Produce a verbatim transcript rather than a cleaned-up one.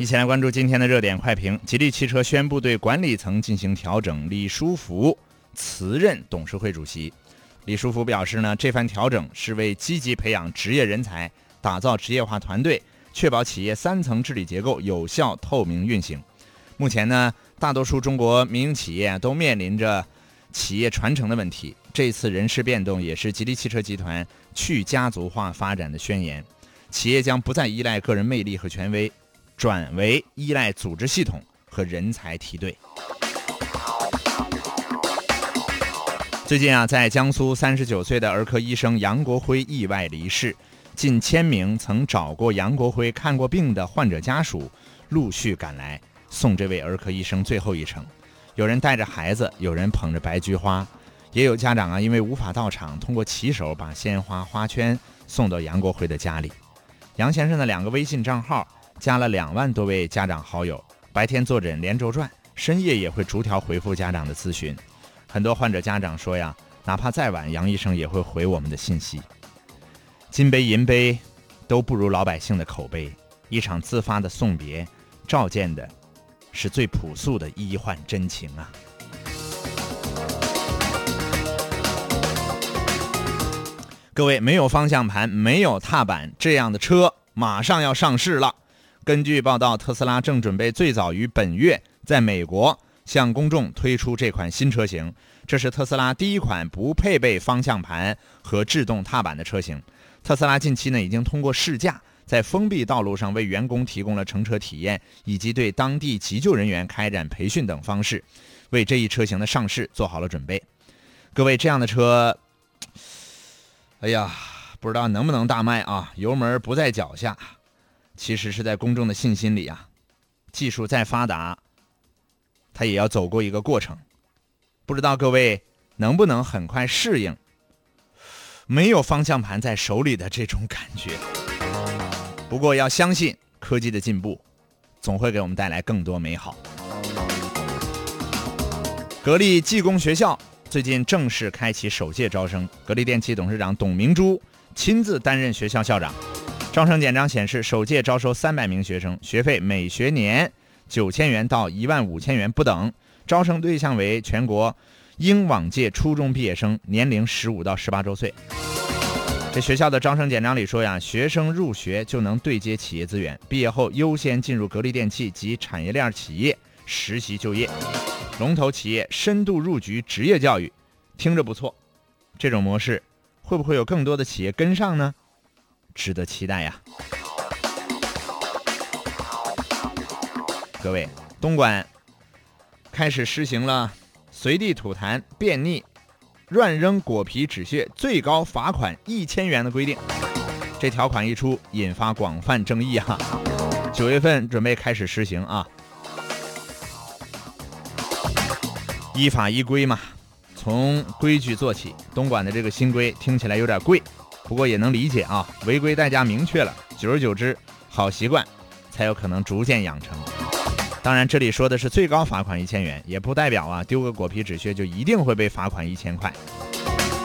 一起来关注今天的热点快评。吉利汽车宣布对管理层进行调整，李书福辞任董事会主席。李书福表示呢，这番调整是为积极培养职业人才，打造职业化团队，确保企业三层治理结构有效透明运行。目前呢，大多数中国民营企业都面临着企业传承的问题，这次人事变动也是吉利汽车集团去家族化发展的宣言。企业将不再依赖个人魅力和权威，转为依赖组织系统和人才梯队。最近啊，在江苏三十九岁的儿科医生杨国辉意外离世，近千名曾找过杨国辉看过病的患者家属陆续赶来送这位儿科医生最后一程。有人带着孩子，有人捧着白菊花，也有家长啊，因为无法到场，通过骑手把鲜花花圈送到杨国辉的家里。杨先生的两个微信账号加了两万多位家长好友，白天坐诊连轴转，深夜也会逐条回复家长的咨询。很多患者家长说呀，哪怕再晚，杨医生也会回我们的信息。金杯银杯都不如老百姓的口碑，一场自发的送别，照见的是最朴素的医患真情啊。各位，没有方向盘，没有踏板，这样的车马上要上市了。根据报道，特斯拉正准备最早于本月在美国向公众推出这款新车型，这是特斯拉第一款不配备方向盘和制动踏板的车型。特斯拉近期呢已经通过试驾，在封闭道路上为员工提供了乘车体验，以及对当地急救人员开展培训等方式，为这一车型的上市做好了准备。各位，这样的车，哎呀，不知道能不能大卖啊？油门不在脚下，其实是在公众的信心里啊。技术再发达，它也要走过一个过程，不知道各位能不能很快适应没有方向盘在手里的这种感觉。不过要相信科技的进步总会给我们带来更多美好。格力技工学校最近正式开启首届招生，格力电器董事长董明珠亲自担任学校校长。招生简章显示，首届招收三百名学生，学费每学年九千元到一万五千元不等，招生对象为全国应往届初中毕业生，年龄十五到十八周岁。这学校的招生简章里说呀，学生入学就能对接企业资源，毕业后优先进入格力电器及产业链企业实习就业，龙头企业深度入局职业教育，听着不错。这种模式会不会有更多的企业跟上呢？值得期待呀。各位，东莞开始实行了随地吐痰、便溺、乱扔果皮纸屑最高罚款一千元的规定。这条款一出，引发广泛争议啊。九月份准备开始实行啊。依法依规嘛，从规矩做起。东莞的这个新规听起来有点贵，不过也能理解啊，违规代价明确了，久而久之，好习惯才有可能逐渐养成。当然，这里说的是最高罚款一千元，也不代表啊丢个果皮纸屑就一定会被罚款一千块。